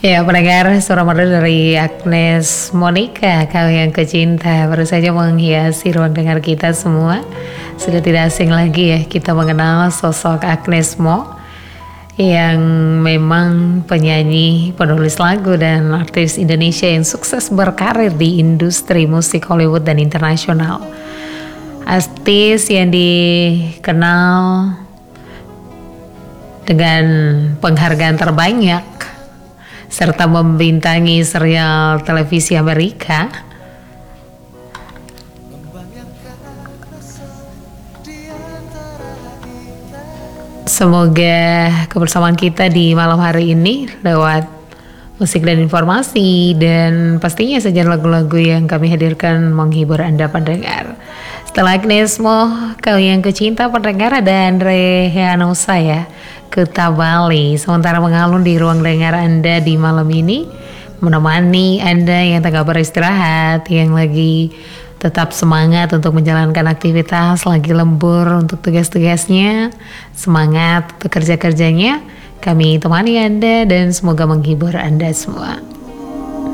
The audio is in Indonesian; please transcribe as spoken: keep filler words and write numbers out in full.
Ya, pendengar suara merdu dari Agnes Monica, kau yang kecinta, baru saja menghiasi ruang dengar kita semua. Sudah tidak asing lagi ya kita mengenal sosok Agnes Mo yang memang penyanyi, penulis lagu dan artis Indonesia yang sukses berkarir di industri musik Hollywood dan internasional. Artis yang dikenal dengan penghargaan terbanyak serta membintangi serial televisi Amerika. Semoga kebersamaan kita di malam hari ini lewat musik dan informasi dan pastinya saja lagu-lagu yang kami hadirkan menghibur Anda pendengar. Setelah Agnes Mo, kau yang kecinta pendengar, ada Andre Heanosa ya, Kuta Bali. Sementara mengalun di ruang dengar Anda di malam ini, menemani Anda yang tengah beristirahat, yang lagi tetap semangat untuk menjalankan aktivitas, lagi lembur untuk tugas-tugasnya, semangat untuk kerja-kerjanya. Kami temani Anda dan semoga menghibur Anda semua.